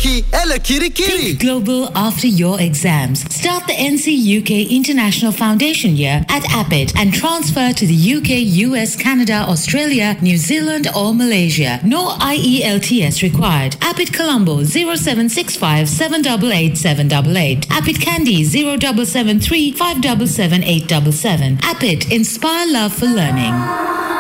kiri kiri. Think global after your exams. Start the NC UK International Foundation year at Appit and transfer to the UK, US, Canada, Australia, New Zealand or Malaysia. No IELTS required. Appit Colombo 0765 788 788. Appit Kandy 0773 577 877. Appit, inspire love for learning.